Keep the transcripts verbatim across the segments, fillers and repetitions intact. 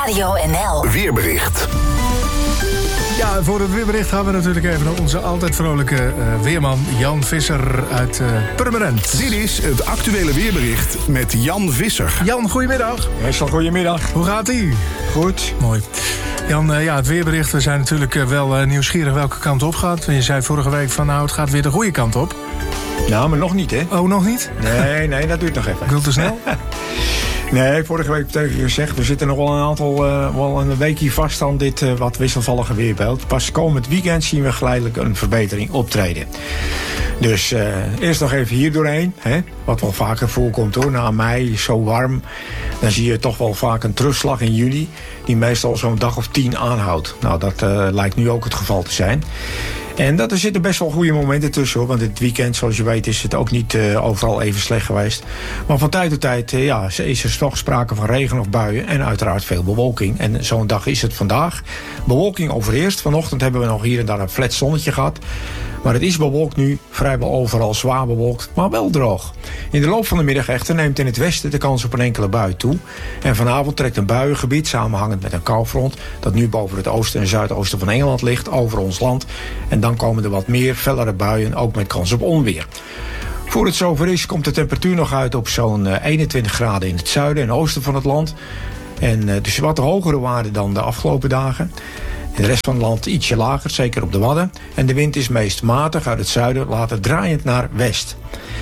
Radio N L. Weerbericht. Ja, voor het weerbericht gaan we natuurlijk even naar onze altijd vrolijke uh, weerman Jan Visser uit uh, Purmerend. Dit is het actuele weerbericht met Jan Visser. Jan, goedemiddag. Meestal goedemiddag. Hoe gaat ie? Goed. Mooi. Jan, uh, ja, het weerbericht, we zijn natuurlijk uh, wel uh, nieuwsgierig welke kant op gaat. Je zei vorige week van nou, het gaat weer de goede kant op. Nou, maar nog niet, hè? Oh, nog niet? Nee, nee, dat duurt nog even. Ik wil te snel? Nee, vorige week tegen je gezegd, we zitten nog wel een aantal, uh, wel een weekje vast aan dit uh, wat wisselvallige weerbeeld. Pas komend weekend zien we geleidelijk een verbetering optreden. Dus uh, eerst nog even hier doorheen, hè, wat wel vaker voorkomt hoor. Na mei, zo warm, dan zie je toch wel vaak een terugslag in juli, die meestal zo'n dag of tien aanhoudt. Nou, dat uh, lijkt nu ook het geval te zijn. En dat, er zitten best wel goede momenten tussen hoor. Want dit weekend, zoals je weet, is het ook niet uh, overal even slecht geweest. Maar van tijd tot tijd uh, ja, is er toch sprake van regen of buien. En uiteraard veel bewolking. En zo'n dag is het vandaag. Bewolking overheerst. Vanochtend hebben we nog hier en daar een flat zonnetje gehad. Maar het is bewolkt nu, vrijwel overal zwaar bewolkt, maar wel droog. In de loop van de middag echter neemt in het westen de kans op een enkele bui toe. En vanavond trekt een buiengebied, samenhangend met een koufront, dat nu boven het oosten en zuidoosten van Engeland ligt, over ons land. En dan komen er wat meer fellere buien, ook met kans op onweer. Voor het zover is, komt de temperatuur nog uit op zo'n eenentwintig graden in het zuiden en oosten van het land. En dus wat hogere waarden dan de afgelopen dagen. In de rest van het land ietsje lager, zeker op de Wadden. En de wind is meest matig uit het zuiden, later draaiend naar west.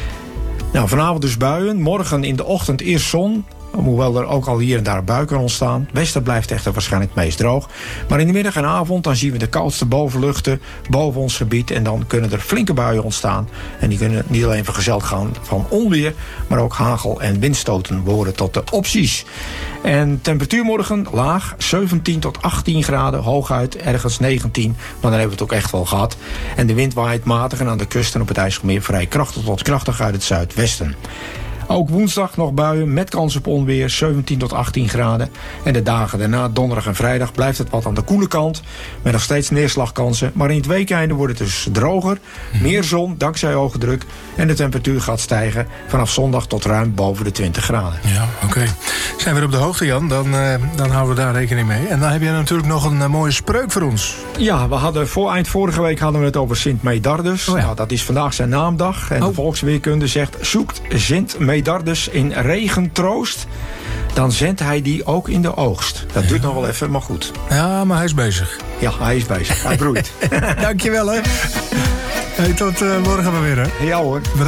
Nou, vanavond dus buien. Morgen in de ochtend eerst zon. Hoewel er ook al hier en daar een bui kan ontstaan. Westen blijft echter waarschijnlijk het meest droog. Maar in de middag en avond dan zien we de koudste bovenluchten boven ons gebied. En dan kunnen er flinke buien ontstaan. En die kunnen niet alleen vergezeld gaan van onweer, maar ook hagel en windstoten behoren tot de opties. En temperatuur morgen laag, zeventien tot achttien graden. Hooguit ergens negentien, maar dan hebben we het ook echt wel gehad. En de wind waait matig en aan de kust en op het IJsselmeer vrij krachtig tot krachtig uit het zuidwesten. Ook woensdag nog buien met kans op onweer, zeventien tot achttien graden. En de dagen daarna, donderdag en vrijdag, blijft het wat aan de koele kant. Met nog steeds neerslagkansen. Maar in het weekeinde wordt het dus droger. Meer zon, dankzij hoge druk. En de temperatuur gaat stijgen vanaf zondag tot ruim boven de twintig graden. Ja, oké. Okay. Zijn we weer op de hoogte, Jan? Dan, uh, dan houden we daar rekening mee. En dan heb jij natuurlijk nog een uh, mooie spreuk voor ons. Ja, we hadden voor, eind vorige week hadden we het over Sint Medardus. Oh ja. Nou, dat is vandaag zijn naamdag. En oh. de volksweerkunde zegt, zoekt Sint Medardus in regentroost, dan zendt hij die ook in de oogst. Dat ja. duurt nog wel even, maar goed. Ja, maar hij is bezig. Ja, hij is bezig. Hij broeit. Dankjewel, hè. Hey, tot uh, morgen maar weer, hè. Ja hoor.